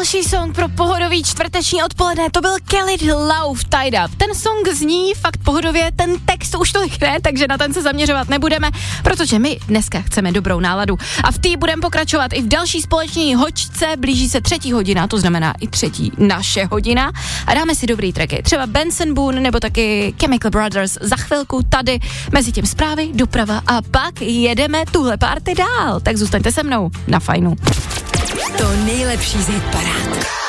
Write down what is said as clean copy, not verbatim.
Další song pro pohodový čtvrteční odpoledne, to byl Kelly Love Tied Up. Ten song zní fakt pohodově, ten text už tolik ne, takže na ten se zaměřovat nebudeme, protože my dneska chceme dobrou náladu. A v té budeme pokračovat i v další společní hoďce, blíží se 3. hodina, to znamená i 3. naše hodina. A dáme si dobrý tracky, třeba Benson Boone nebo taky Chemical Brothers za chvilku tady, mezi tím zprávy, doprava a pak jedeme tuhle party dál. Tak zůstaňte se mnou na Fajnu. To nejlepší z hitparád.